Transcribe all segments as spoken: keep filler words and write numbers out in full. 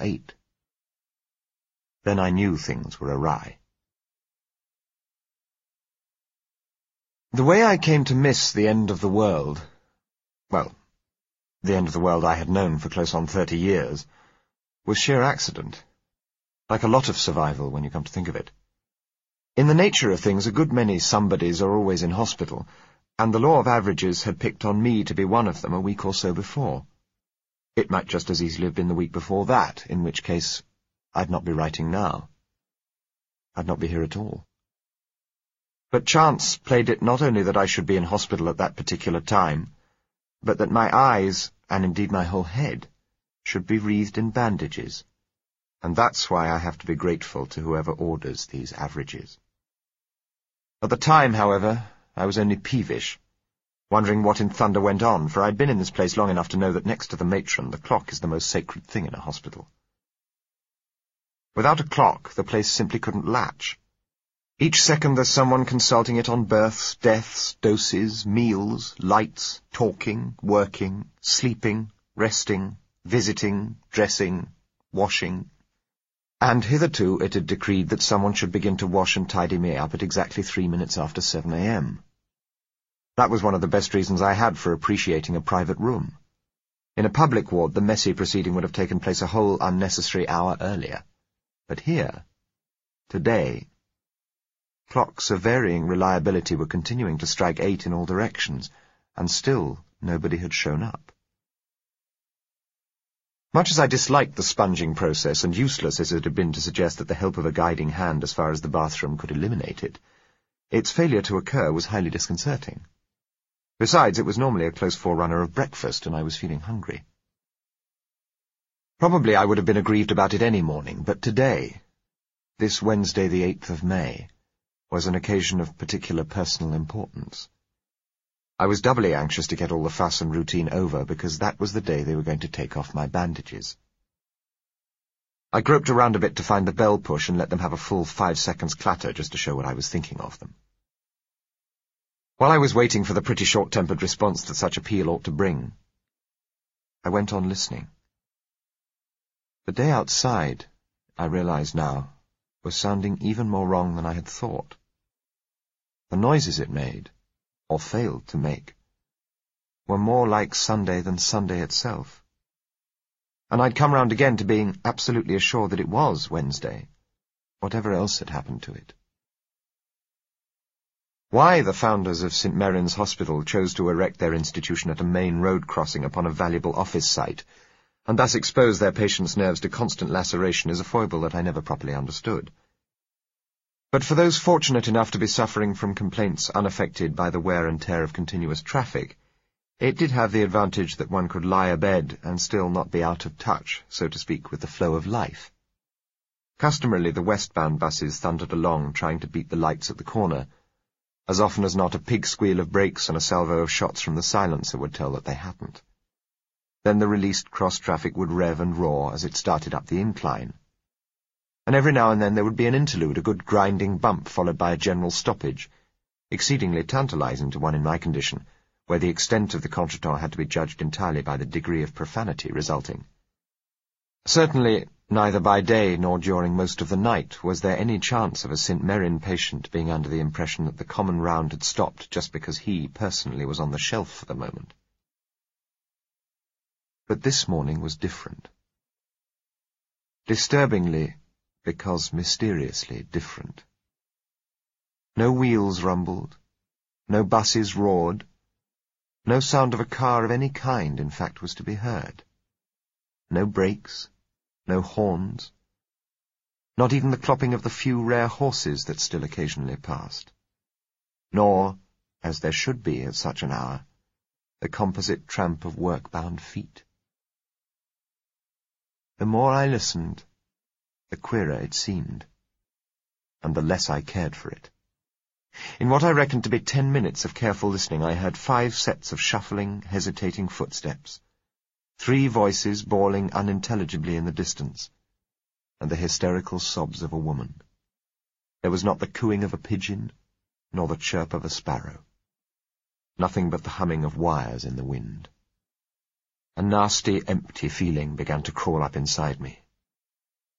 eight. Then I knew things were awry. The way I came to miss the end of the world, well, the end of the world I had known for close on thirty years, was sheer accident, like a lot of survival when you come to think of it. In the nature of things, a good many somebodies are always in hospital, and the law of averages had picked on me to be one of them a week or so before. It might just as easily have been the week before that, in which case I'd not be writing now. I'd not be here at all. But chance played it not only that I should be in hospital at that particular time, but that my eyes, and indeed my whole head, should be wreathed in bandages, and that's why I have to be grateful to whoever orders these averages. At the time, however, I was only peevish, wondering what in thunder went on, for I'd been in this place long enough to know that next to the matron, the clock is the most sacred thing in a hospital. Without a clock, the place simply couldn't latch. Each second there's someone consulting it on births, deaths, doses, meals, lights, talking, working, sleeping, resting, visiting, dressing, washing. And hitherto it had decreed that someone should begin to wash and tidy me up at exactly three minutes after seven a m That was one of the best reasons I had for appreciating a private room. In a public ward, the messy proceeding would have taken place a whole unnecessary hour earlier. But here, today, clocks of varying reliability were continuing to strike eight in all directions, and still nobody had shown up. Much as I disliked the sponging process, and useless as it had been to suggest that the help of a guiding hand as far as the bathroom could eliminate it, its failure to occur was highly disconcerting. Besides, it was normally a close forerunner of breakfast, and I was feeling hungry. Probably I would have been aggrieved about it any morning, but today, this Wednesday the eighth of May, was an occasion of particular personal importance. I was doubly anxious to get all the fuss and routine over, because that was the day they were going to take off my bandages. I groped around a bit to find the bell push and let them have a full five seconds clatter just to show what I was thinking of them. While I was waiting for the pretty short-tempered response that such appeal ought to bring, I went on listening. The day outside, I realized now, was sounding even more wrong than I had thought. The noises it made, or failed to make, were more like Sunday than Sunday itself. And I'd come round again to being absolutely assured that it was Wednesday, whatever else had happened to it. Why the founders of Saint Merin's Hospital chose to erect their institution at a main road crossing upon a valuable office site, and thus expose their patients' nerves to constant laceration, is a foible that I never properly understood. But for those fortunate enough to be suffering from complaints unaffected by the wear and tear of continuous traffic, it did have the advantage that one could lie abed and still not be out of touch, so to speak, with the flow of life. Customarily, the westbound buses thundered along, trying to beat the lights at the corner. As often as not, a pig squeal of brakes and a salvo of shots from the silencer would tell that they hadn't. Then the released cross-traffic would rev and roar as it started up the incline. And every now and then there would be an interlude, a good grinding bump followed by a general stoppage, exceedingly tantalizing to one in my condition, where the extent of the contretemps had to be judged entirely by the degree of profanity resulting. Certainly, neither by day nor during most of the night was there any chance of a Saint Merin patient being under the impression that the common round had stopped just because he, personally, was on the shelf for the moment. But this morning was different. Disturbingly, because mysteriously different. No wheels rumbled, no buses roared, no sound of a car of any kind, in fact, was to be heard. No brakes, no horns, not even the clopping of the few rare horses that still occasionally passed. Nor, as there should be at such an hour, the composite tramp of work-bound feet. The more I listened, the queerer it seemed, and the less I cared for it. In what I reckoned to be ten minutes of careful listening, I heard five sets of shuffling, hesitating footsteps, three voices bawling unintelligibly in the distance, and the hysterical sobs of a woman. There was not the cooing of a pigeon, nor the chirp of a sparrow. Nothing but the humming of wires in the wind. A nasty, empty feeling began to crawl up inside me.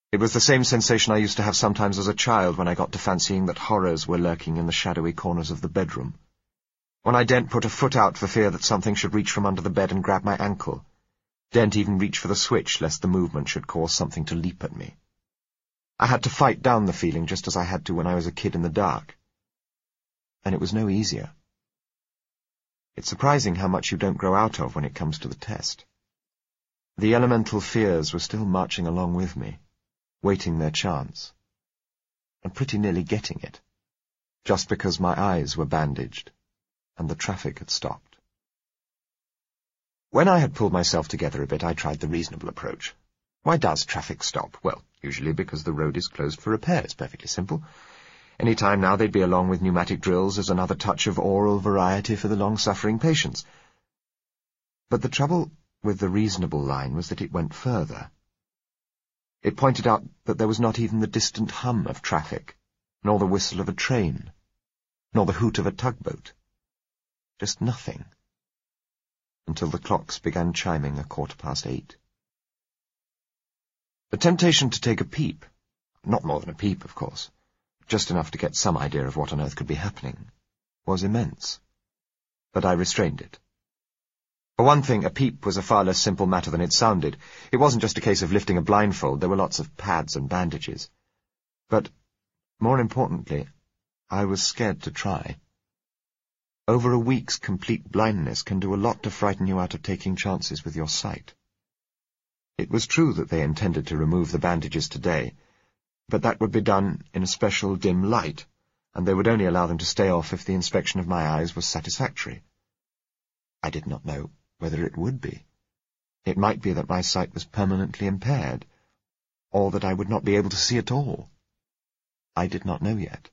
It was the same sensation I used to have sometimes as a child when I got to fancying that horrors were lurking in the shadowy corners of the bedroom. When I daren't put a foot out for fear that something should reach from under the bed and grab my ankle. Daren't even reach for the switch lest the movement should cause something to leap at me. I had to fight down the feeling just as I had to when I was a kid in the dark. And it was no easier. It's surprising how much you don't grow out of when it comes to the test. The elemental fears were still marching along with me, waiting their chance, and pretty nearly getting it, just because my eyes were bandaged and the traffic had stopped. When I had pulled myself together a bit, I tried the reasonable approach. Why does traffic stop? Well, usually because the road is closed for repair. It's perfectly simple. Any time now they'd be along with pneumatic drills as another touch of oral variety for the long-suffering patients. But the trouble with the reasonable line was that it went further. It pointed out that there was not even the distant hum of traffic, nor the whistle of a train, nor the hoot of a tugboat. Just nothing. Until the clocks began chiming a quarter past eight. The temptation to take a peep, not more than a peep, of course, just enough to get some idea of what on earth could be happening, was immense. But I restrained it. For one thing, a peep was a far less simple matter than it sounded. It wasn't just a case of lifting a blindfold. There were lots of pads and bandages. But, more importantly, I was scared to try. Over a week's complete blindness can do a lot to frighten you out of taking chances with your sight. It was true that they intended to remove the bandages today, but that would be done in a special dim light, and they would only allow them to stay off if the inspection of my eyes was satisfactory. I did not know whether it would be. It might be that my sight was permanently impaired, or that I would not be able to see at all. I did not know yet.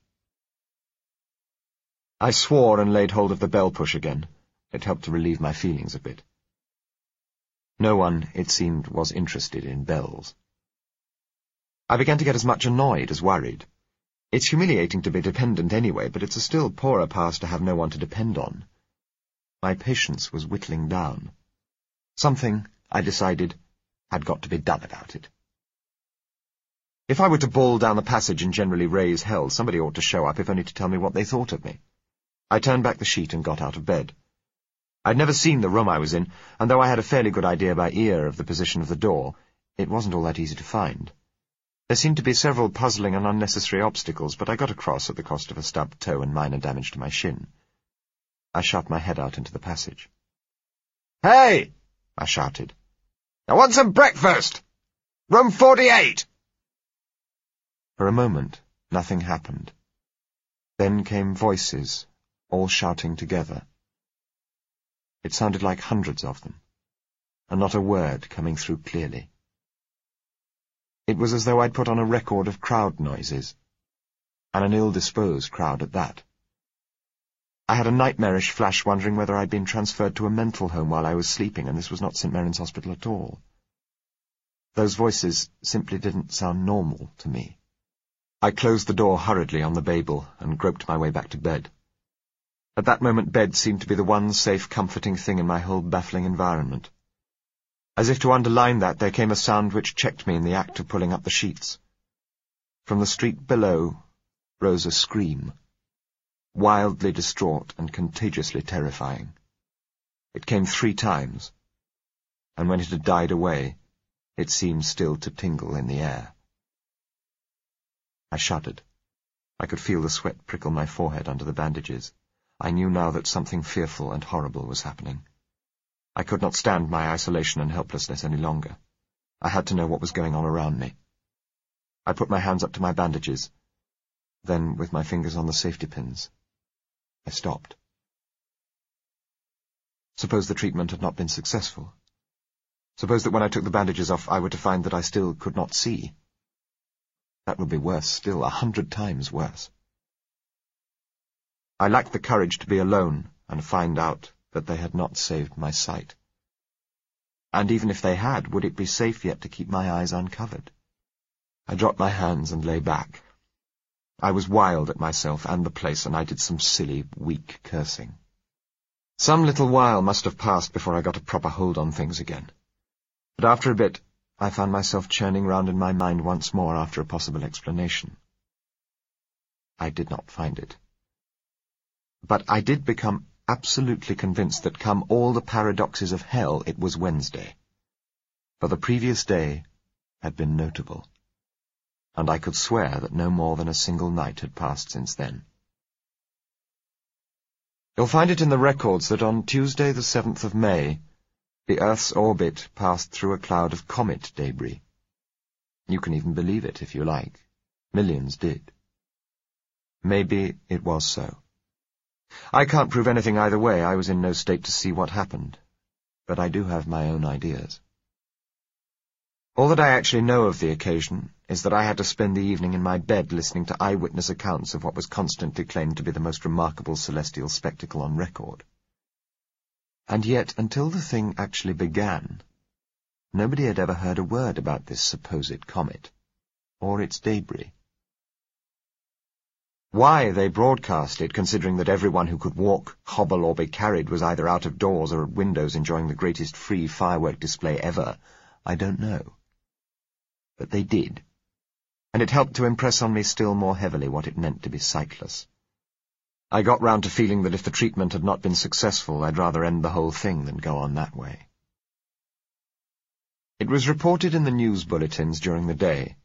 I swore and laid hold of the bell push again. It helped to relieve my feelings a bit. No one, it seemed, was interested in bells. I began to get as much annoyed as worried. It's humiliating to be dependent anyway, but it's a still poorer pass to have no one to depend on. My patience was whittling down. Something, I decided, had got to be done about it. If I were to bawl down the passage and generally raise hell, somebody ought to show up, if only to tell me what they thought of me. I turned back the sheet and got out of bed. I'd never seen the room I was in, and though I had a fairly good idea by ear of the position of the door, it wasn't all that easy to find. There seemed to be several puzzling and unnecessary obstacles, but I got across at the cost of a stubbed toe and minor damage to my shin. I shot my head out into the passage. "Hey!" I shouted. "I want some breakfast! Room forty-eight!" For a moment, nothing happened. Then came voices, all shouting together. It sounded like hundreds of them, and not a word coming through clearly. It was as though I'd put on a record of crowd noises, and an ill-disposed crowd at that. I had a nightmarish flash wondering whether I'd been transferred to a mental home while I was sleeping, and this was not Saint Mary's Hospital at all. Those voices simply didn't sound normal to me. I closed the door hurriedly on the Babel and groped my way back to bed. At that moment bed seemed to be the one safe, comforting thing in my whole baffling environment. As if to underline that, there came a sound which checked me in the act of pulling up the sheets. From the street below rose a scream, wildly distraught and contagiously terrifying. It came three times, and when it had died away, it seemed still to tingle in the air. I shuddered. I could feel the sweat prickle my forehead under the bandages. I knew now that something fearful and horrible was happening. I could not stand my isolation and helplessness any longer. I had to know what was going on around me. I put my hands up to my bandages. Then, with my fingers on the safety pins, I stopped. Suppose the treatment had not been successful. Suppose that when I took the bandages off, I were to find that I still could not see. That would be worse still, a hundred times worse. I lacked the courage to be alone and find out that they had not saved my sight. And even if they had, would it be safe yet to keep my eyes uncovered? I dropped my hands and lay back. I was wild at myself and the place, and I did some silly, weak cursing. Some little while must have passed before I got a proper hold on things again. But after a bit, I found myself churning round in my mind once more after a possible explanation. I did not find it. But I did become absolutely convinced that come all the paradoxes of hell, it was Wednesday. For the previous day had been notable, and I could swear that no more than a single night had passed since then. You'll find it in the records that on Tuesday the seventh of May, the Earth's orbit passed through a cloud of comet debris. You can even believe it if you like. Millions did. Maybe it was so. I can't prove anything either way. I was in no state to see what happened, but I do have my own ideas. All that I actually know of the occasion is that I had to spend the evening in my bed listening to eyewitness accounts of what was constantly claimed to be the most remarkable celestial spectacle on record. And yet, until the thing actually began, nobody had ever heard a word about this supposed comet, or its debris. Why they broadcast it, considering that everyone who could walk, hobble, or be carried was either out of doors or at windows enjoying the greatest free firework display ever, I don't know. But they did, and it helped to impress on me still more heavily what it meant to be sightless. I got round to feeling that if the treatment had not been successful, I'd rather end the whole thing than go on that way. It was reported in the news bulletins during the day